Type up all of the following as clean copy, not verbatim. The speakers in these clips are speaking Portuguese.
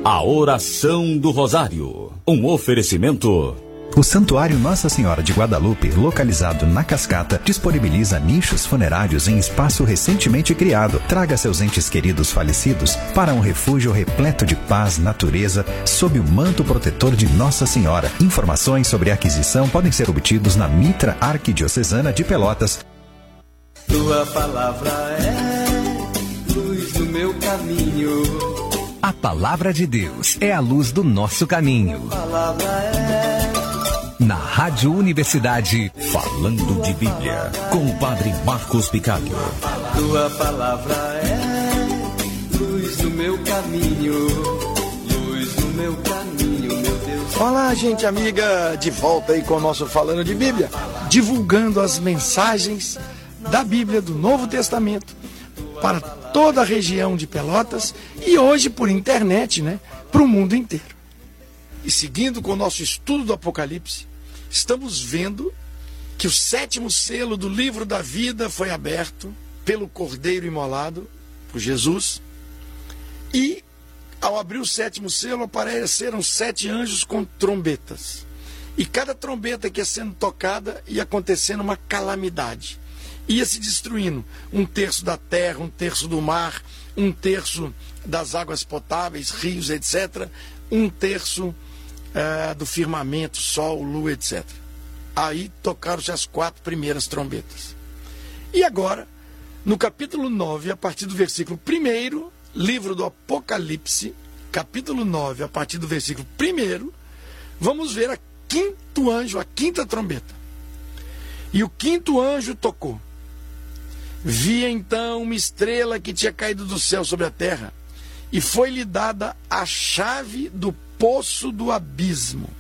A oração do Rosário. Um oferecimento. O Santuário Nossa Senhora de Guadalupe, localizado na Cascata, disponibiliza nichos funerários em espaço recentemente criado. Traga seus entes queridos falecidos para um refúgio repleto de paz, natureza, sob o manto protetor de Nossa Senhora. Informações sobre aquisição podem ser obtidos na Mitra Arquidiocesana de Pelotas. Tua palavra é luz no meu caminho. A palavra de Deus é a luz do nosso caminho. Tua palavra é... Na Rádio Universidade, Falando de Bíblia, com o Padre Marcos Picalho. Tua palavra é luz no meu caminho. Luz no meu caminho, meu Deus. Olá, gente amiga, de volta aí com o nosso Falando de Bíblia, divulgando as mensagens da Bíblia do Novo Testamento para toda a região de Pelotas e hoje por internet, para o mundo inteiro. E seguindo com o nosso estudo do Apocalipse, estamos vendo que o 7º selo do livro da vida foi aberto pelo Cordeiro imolado, por Jesus, e ao abrir o 7º selo apareceram 7 anjos com trombetas. E cada trombeta que ia sendo tocada ia acontecendo uma calamidade. Ia se destruindo 1/3 da terra, 1/3 do mar, 1/3 das águas potáveis, rios, etc. 1/3 do firmamento, sol, lua, etc. Aí tocaram-se as 4 primeiras trombetas. E agora, no capítulo 9, a partir do versículo 1, livro do Apocalipse, capítulo 9, a partir do versículo 1, vamos ver o 5º anjo, a 5ª trombeta. E o 5º anjo tocou. Vi então uma estrela que tinha caído do céu sobre a terra, e foi-lhe dada a chave do poço do abismo.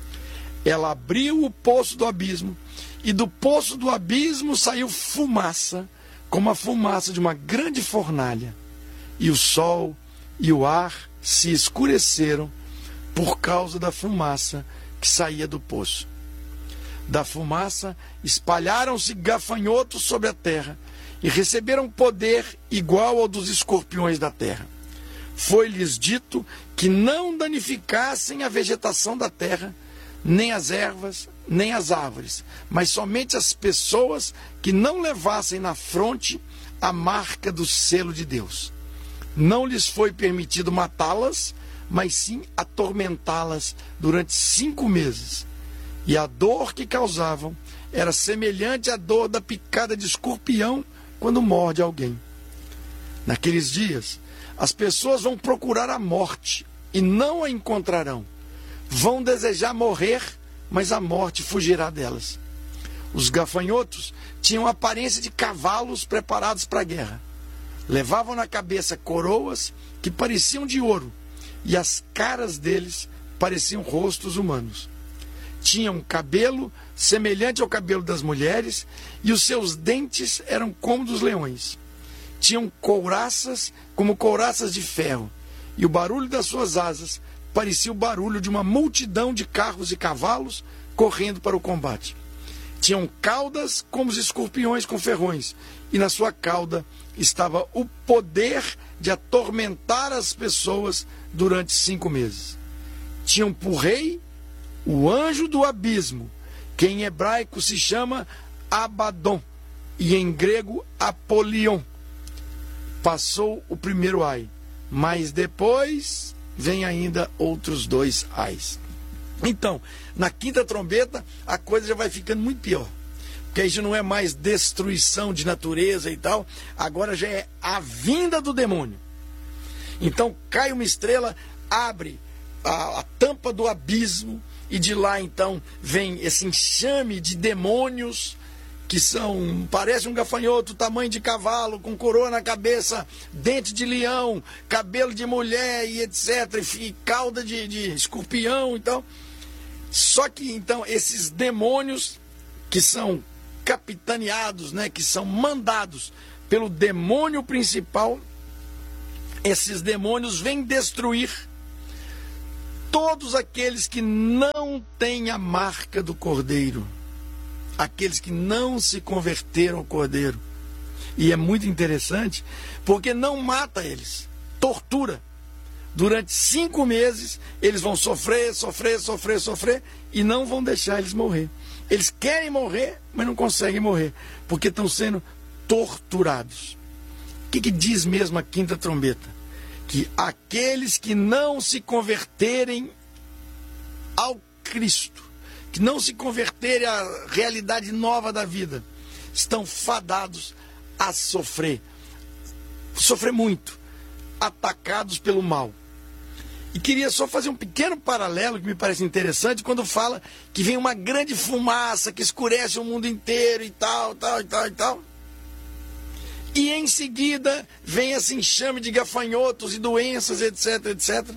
Ela abriu o poço do abismo, e do poço do abismo saiu fumaça, como a fumaça de uma grande fornalha. E o sol e o ar se escureceram por causa da fumaça que saía do poço. Da fumaça espalharam-se gafanhotos sobre a terra, e receberam poder igual ao dos escorpiões da terra. Foi-lhes dito que não danificassem a vegetação da terra, nem as ervas, nem as árvores, mas somente as pessoas que não levassem na fronte a marca do selo de Deus. Não lhes foi permitido matá-las, mas sim atormentá-las durante 5 meses. E a dor que causavam era semelhante à dor da picada de escorpião quando morde alguém. Naqueles dias, as pessoas vão procurar a morte e não a encontrarão. Vão desejar morrer, mas a morte fugirá delas. Os gafanhotos tinham a aparência de cavalos preparados para a guerra. Levavam na cabeça coroas que pareciam de ouro, e as caras deles pareciam rostos humanos. Tinham cabelo semelhante ao cabelo das mulheres, e os seus dentes eram como dos leões. Tinham couraças como couraças de ferro, e o barulho das suas asas parecia o barulho de uma multidão de carros e cavalos correndo para o combate. Tinham caudas como os escorpiões com ferrões, e na sua cauda estava o poder de atormentar as pessoas durante 5 meses. Tinham por rei o anjo do abismo, que em hebraico se chama Abaddon, e em grego Apolion. Passou o primeiro ai, mas depois vem ainda outros 2 ais. Então, na 5ª trombeta, a coisa já vai ficando muito pior. Porque aí já não é mais destruição de natureza e tal, agora já é a vinda do demônio. Então, cai uma estrela, abre a tampa do abismo, e de lá então vem esse enxame de demônios que parece um gafanhoto, tamanho de cavalo, com coroa na cabeça, dente de leão, cabelo de mulher e etc, e cauda de escorpião, então. Só que então esses demônios que são capitaneados, que são mandados pelo demônio principal, esses demônios vêm destruir todos aqueles que não têm a marca do Cordeiro, aqueles que não se converteram ao Cordeiro. E é muito interessante, porque não mata eles, tortura. Durante 5 meses, eles vão sofrer e não vão deixar eles morrer. Eles querem morrer, mas não conseguem morrer, porque estão sendo torturados. O que diz mesmo a quinta trombeta? Que aqueles que não se converterem ao Cristo, que não se converterem à realidade nova da vida, estão fadados a sofrer muito, atacados pelo mal. E queria só fazer um pequeno paralelo que me parece interessante, quando fala que vem uma grande fumaça que escurece o mundo inteiro e tal. E em seguida vem esse enxame de gafanhotos e doenças, etc.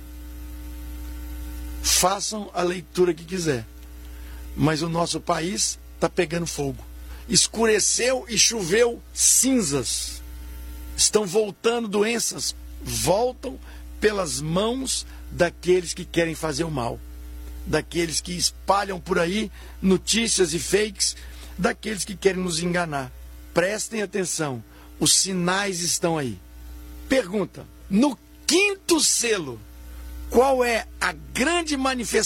Façam a leitura que quiser. Mas o nosso país está pegando fogo. Escureceu e choveu cinzas. Estão voltando doenças. Voltam pelas mãos daqueles que querem fazer o mal. Daqueles que espalham por aí notícias e fakes. Daqueles que querem nos enganar. Prestem atenção. Os sinais estão aí. Pergunta: no quinto selo, qual é a grande manifestação